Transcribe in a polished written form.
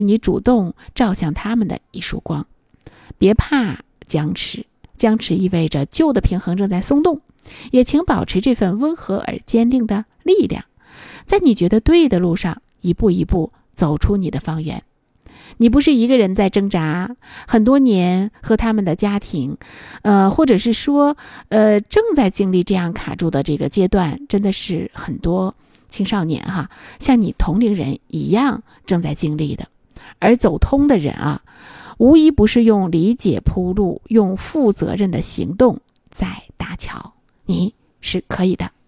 你主动照向他们的一束光。别怕僵持，僵持意味着旧的平衡正在松动，也请保持这份温和而坚定的力量，在你觉得对的路上一步一步走出你的方圆。你不是一个人在挣扎，很多年和他们的家庭，或者是说，正在经历这样卡住的这个阶段，真的是很多青少年像你同龄人一样正在经历的。而走通的人无疑不是用理解铺路，用负责任的行动在搭桥，你是可以的。